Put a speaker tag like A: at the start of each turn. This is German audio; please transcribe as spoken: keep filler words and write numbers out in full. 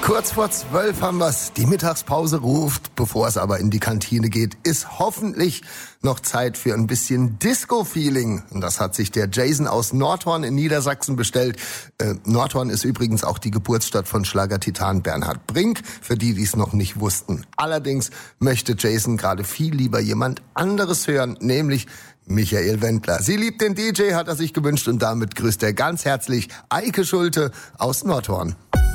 A: Kurz vor zwölf haben wir's. Die Mittagspause ruft. Bevor es aber in die Kantine geht, ist hoffentlich noch Zeit für ein bisschen Disco-Feeling. Und das hat sich der Jason aus Nordhorn in Niedersachsen bestellt. Äh, Nordhorn ist übrigens auch die Geburtsstadt von Schlagertitan Bernhard Brink, für die, die es noch nicht wussten. Allerdings möchte Jason gerade viel lieber jemand anderes hören, nämlich Michael Wendler. Sie liebt den D J, hat er sich gewünscht, und damit grüßt er ganz herzlich Eike Schulte aus Nordhorn.